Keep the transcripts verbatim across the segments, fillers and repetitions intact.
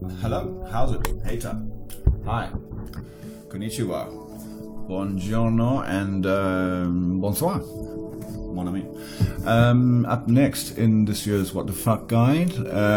Hello, how's it? Heita. Hi. Konnichiwa. Buongiorno and um, bonsoir. Mon ami. Um, up next in this year's What the Fuck Guide,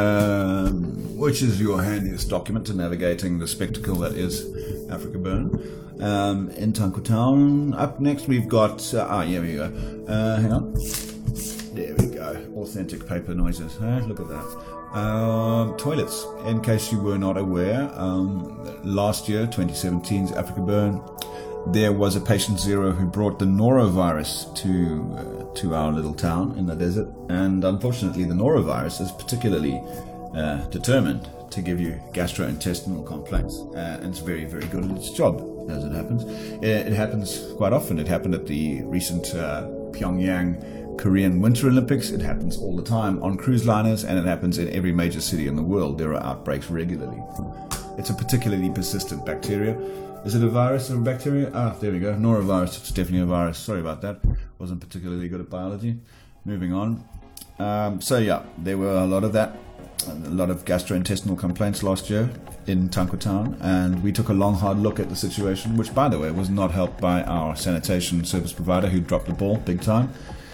um, which is your handiest document to navigating the spectacle that is Africa Burn, um, in Tanko Town. Up next we've got, uh, ah, here we go. Uh, hang on. There we go. Authentic paper noises. Huh? Look at that. Uh, toilets. In case you were not aware, um, last year, twenty seventeen's Africa Burn, there was a patient zero who brought the norovirus to uh, to our little town in the desert, and unfortunately the norovirus is particularly uh, determined to give you gastrointestinal complaints, uh, and it's very, very good at its job, as it happens. It, it happens quite often. It happened at the recent uh, Pyongyang Korean Winter Olympics. It happens all the time on cruise liners, and it happens in every major city in the world. There are outbreaks regularly. It's a particularly persistent bacteria. Is it a virus or a bacteria? Ah, there we go. Norovirus. It's definitely a virus. Sorry about that. Wasn't particularly good at biology. Moving on. Um, so yeah, there were a lot of that. A lot of gastrointestinal complaints last year in Tanko Town, and we took a long, hard look at the situation, which, by the way, was not helped by our sanitation service provider, who dropped the ball big time.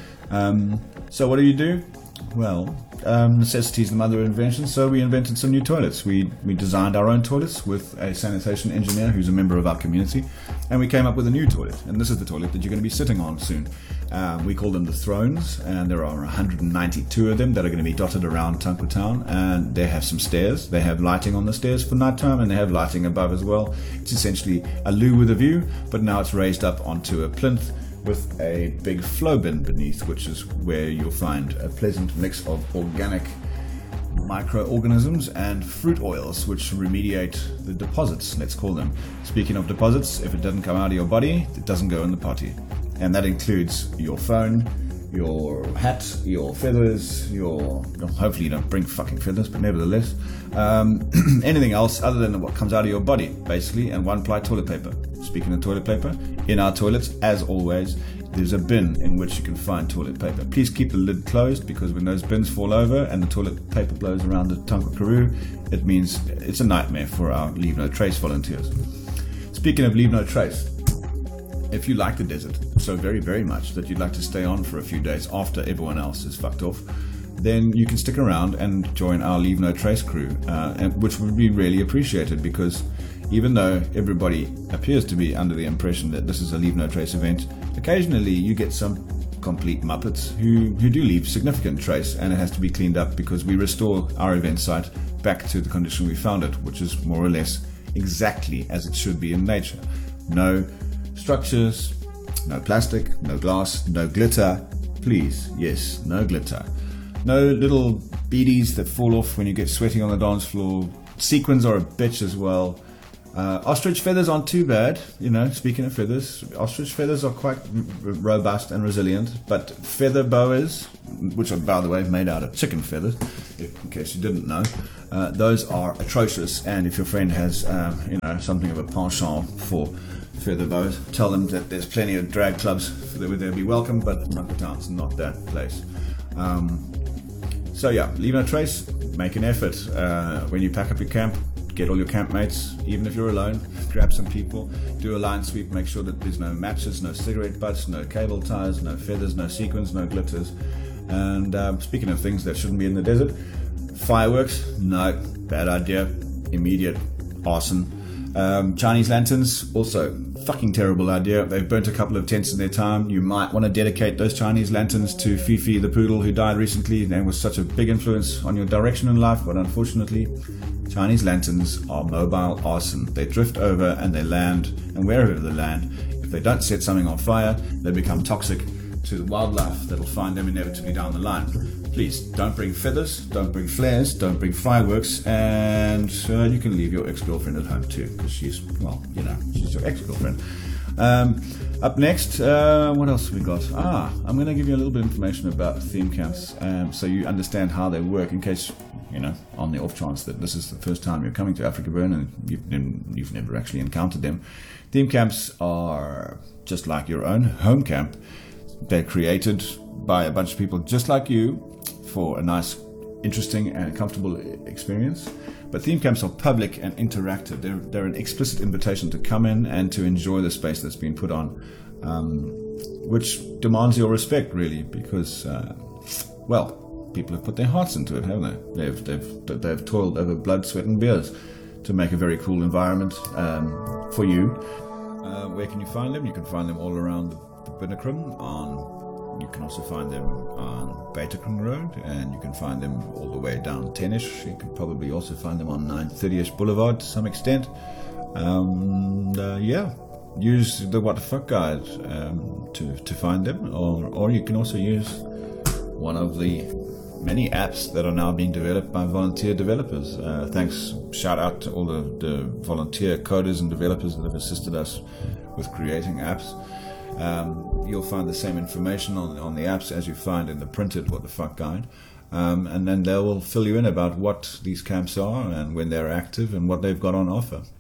Um, so what do you do? Well, um, necessity is the mother of invention, so we invented some new toilets. We we designed our own toilets with a sanitation engineer who's a member of our community, and we came up with a new toilet. And this is the toilet that you're going to be sitting on soon. Um, we call them the Thrones, and there are one hundred ninety-two of them that are going to be dotted around Tanko Town, and they have some stairs. They have lighting on the stairs for nighttime, and they have lighting above as well. It's essentially a loo with a view, but now it's raised up onto a plinth with a big flow bin beneath, which is where you'll find a pleasant mix of organic microorganisms and fruit oils, which remediate the deposits, let's call them. Speaking of deposits, if it doesn't come out of your body, it doesn't go in the potty. And that includes your phone, your hat, your feathers, your... hopefully you don't bring fucking feathers, but nevertheless. Um, anything else other than what comes out of your body, basically, and one-ply toilet paper. Speaking of toilet paper, in our toilets, as always, there's a bin in which you can find toilet paper. Please keep the lid closed, because when those bins fall over and the toilet paper blows around the Tanko Karoo, it means it's a nightmare for our Leave No Trace volunteers. Speaking of Leave No Trace, if you like the desert so very, very much that you'd like to stay on for a few days after everyone else is fucked off, then you can stick around and join our Leave No Trace crew, uh, and, which would be really appreciated, because even though everybody appears to be under the impression that this is a Leave No Trace event, occasionally you get some complete muppets who, who do leave significant trace, and it has to be cleaned up because we restore our event site back to the condition we found it, which is more or less exactly as it should be in nature. No structures, no plastic, no glass, no glitter. Please, yes, no glitter. No little beadies that fall off when you get sweating on the dance floor. Sequins are a bitch as well. Uh, ostrich feathers aren't too bad, you know, speaking of feathers. Ostrich feathers are quite r- robust and resilient, but feather boas, which are, by the way, made out of chicken feathers, if, in case you didn't know, uh, those are atrocious. And if your friend has, um, you know, something of a penchant for feather boas, tell them that there's plenty of drag clubs where they'll be welcome, but Tanko Town's not that place. Um, so yeah, leave no trace, make an effort. Uh, when you pack up your camp, get all your campmates, even if you're alone, grab some people, do a line sweep, make sure that there's no matches, no cigarette butts, no cable ties, no feathers, no sequins, no glitters. And um, speaking of things that shouldn't be in the desert, fireworks, no, bad idea, immediate arson. Um, Chinese lanterns, also fucking terrible idea. They've burnt a couple of tents in their time. You might want to dedicate those Chinese lanterns to Fifi the poodle who died recently and was such a big influence on your direction in life, but unfortunately Chinese lanterns are mobile arson. They drift over and they land, and wherever they land, if they don't set something on fire, they become toxic to the wildlife that'll find them inevitably down the line. Please, don't bring feathers, don't bring flares, don't bring fireworks, and uh, you can leave your ex-girlfriend at home too, because she's, well, you know, she's your ex-girlfriend. Um, up next, uh, what else have we got? Ah, I'm going to give you a little bit of information about theme camps, um, so you understand how they work, in case, you know, on the off chance that this is the first time you're coming to Africa Burn and you've, you've never actually encountered them. Theme camps are just like your own home camp. They're created by a bunch of people just like you for a nice interesting and comfortable experience. But theme camps are public and interactive. They're, they're an explicit invitation to come in and to enjoy the space that's been put on, um, which demands your respect, really, because, uh, well, people have put their hearts into it, haven't they? They've, they've, they've toiled over blood, sweat and beers to make a very cool environment um, for you. Uh, where can you find them? You can find them all around the, the Binnekring. On, you can also find them on Beiterkring Road, and you can find them all the way down Tennish. You can probably also find them on nine thirty-ish Boulevard to some extent. Um, uh, yeah, use the What the Fuck Guide um, to, to find them, or, or you can also use one of the many apps that are now being developed by volunteer developers. Uh, thanks, shout out to all the, the volunteer coders and developers that have assisted us with creating apps. Um, you'll find the same information on, on the apps as you find in the printed What the Fuck Guide. Um, and then they will fill you in about what these camps are and when they're active and what they've got on offer.